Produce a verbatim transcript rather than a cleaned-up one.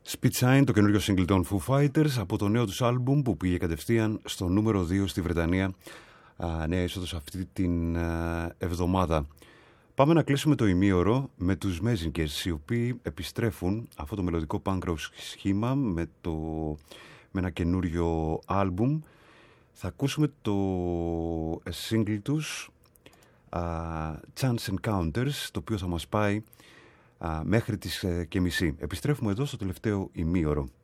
Spitshine, το καινούριο single των Foo Fighters από το νέο τους άλμπουμ που πήγε κατευθείαν στο νούμερο δύο στη Βρετανία. Α, νέα είσοδος αυτή την α, εβδομάδα. Πάμε να κλείσουμε το ημίωρο με τους Messengers, οι οποίοι επιστρέφουν αυτό το μελλοντικό punk rock σχήμα με, το, με ένα καινούριο άλμπουμ. Θα ακούσουμε το single τους α, Chance Encounters, το οποίο θα μας πάει α, μέχρι τις ε, και μισή. Επιστρέφουμε εδώ στο τελευταίο ημίωρο.